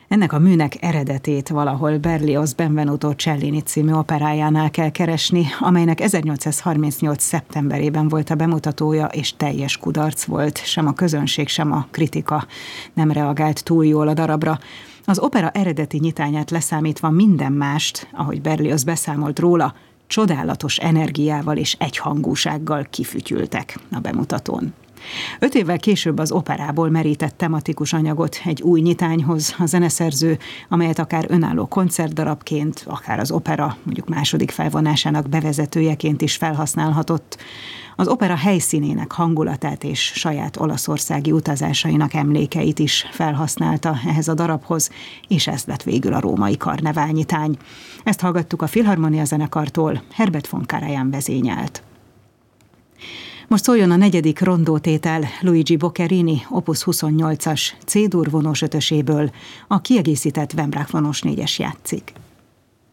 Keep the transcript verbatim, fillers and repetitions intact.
Ennek a műnek eredetét valahol Berlioz Benvenuto Cellini című operájánál kell keresni, amelynek ezernyolcszázharmincnyolc szeptemberében volt a bemutatója, és teljes kudarc volt. Sem a közönség, sem a kritika nem reagált túl jól a darabra. Az opera eredeti nyitányát leszámítva minden mást, ahogy Berlioz beszámolt róla, csodálatos energiával és egyhangúsággal kifütyültek a bemutatón. Öt évvel később az operából merített tematikus anyagot egy új nyitányhoz a zeneszerző, amelyet akár önálló koncertdarabként, akár az opera mondjuk második felvonásának bevezetőjeként is felhasználhatott. Az opera helyszínének hangulatát és saját olaszországi utazásainak emlékeit is felhasználta ehhez a darabhoz, és ez lett végül a római karneválnyitány. Ezt hallgattuk a Filharmonia zenekartól, Herbert von Karajan vezényelt. Most szóljon a negyedik rondótétel Luigi Boccherini opus huszonnyolcas C-dur vonós ötöséből, a kiegészített Vemrák vonós négyes játszik.